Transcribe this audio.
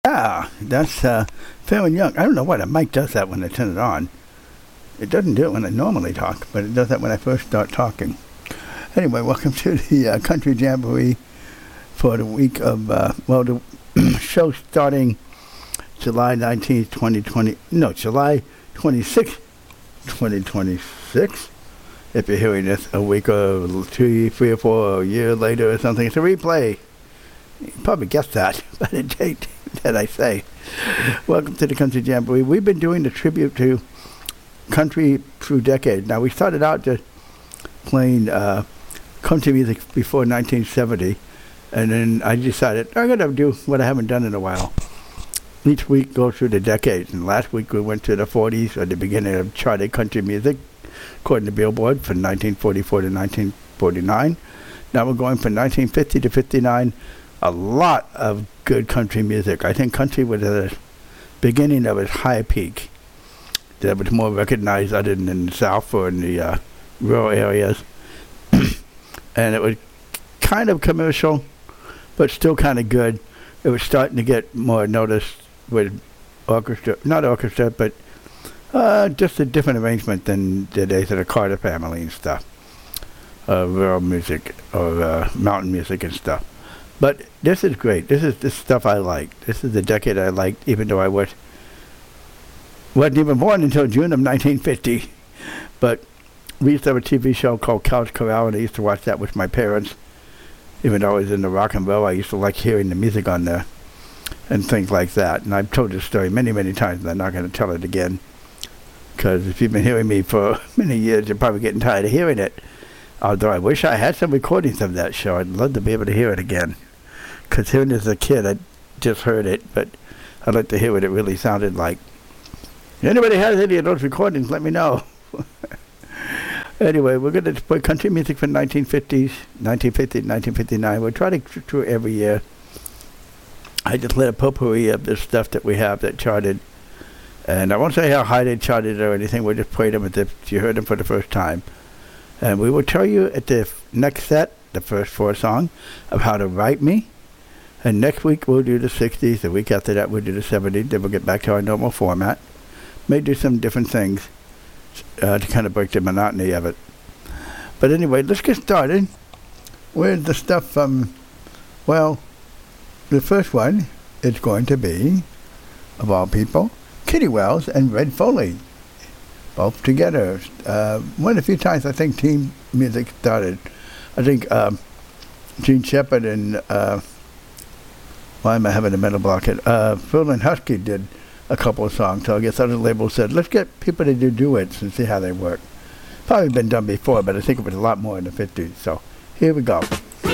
Yeah, that's Phil and Young. I don't know why the mic does that when I turn it on. It doesn't do it when I normally talk, but it does that when I first start talking. Anyway, welcome to the Country Jamboree for the week of, the show starting July 19th, 2020. No, July 26th, 2026. If you're hearing this a week or 2, 3 or 4 a year later or something, it's a replay. You probably guessed that by the date that I say. Welcome to the Country Jamboree. We've been doing the tribute to country through decades. Now, we started out just playing country music before 1970, and then I decided I'm going to do what I haven't done in a while. Each week go through the decades, and last week we went to the 40s, or the beginning of charted country music, according to Billboard, from 1944 to 1949. Now we're going from 1950 to 59. A lot of good country music. I think country was at the beginning of its high peak. That was more recognized other than in the South or in the rural areas. And it was kind of commercial, but still kind of good. It was starting to get more noticed with orchestra, not orchestra, but just a different arrangement than the days of the Carter family and stuff. Rural music or mountain music and stuff. But this is great. This is the stuff I like. This is the decade I liked, even though I wasn't even born until June of 1950. But we used to have a TV show called Couch Corral, and I used to watch that with my parents. Even though I was in the rock and roll, I used to like hearing the music on there and things like that. And I've told this story many, many times, and I'm not going to tell it again. Because if you've been hearing me for many years, you're probably getting tired of hearing it. Although I wish I had some recordings of that show. I'd love to be able to hear it again. Because hearing it as a kid, I just heard it, but I'd like to hear what it really sounded like. If anybody has any of those recordings, let me know. Anyway, we're going to play country music from 1950s, 1950, 1959. We'll try to get through every year. I just let a potpourri of the stuff that we have that charted. And I won't say how high they charted or anything. We'll just play them as if you heard them for the first time. And we will tell you at the next set, the first 4 songs, of how to write me. And next week we'll do the 60s. The week after that we'll do the 70s. Then we'll get back to our normal format. May do some different things to kind of break the monotony of it. But anyway, let's get started with the stuff from, the first one is going to be, of all people, Kitty Wells and Red Foley. Both together. One of the few times I think team music started. I think Gene Shepard and why am I having a mental block? Phil and Husky did a couple of songs, so I guess other labels said, let's get people to do duets and see how they work. Probably been done before, but I think it was a lot more in the 50s. So here we go.